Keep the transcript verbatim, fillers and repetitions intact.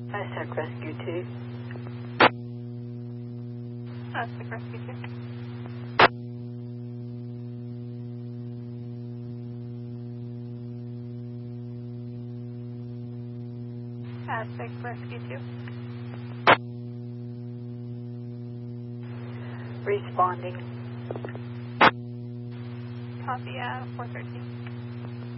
Aztec Rescue two. Aztec Rescue two. Aztec Rescue two. Responding. Copy at four thirteen.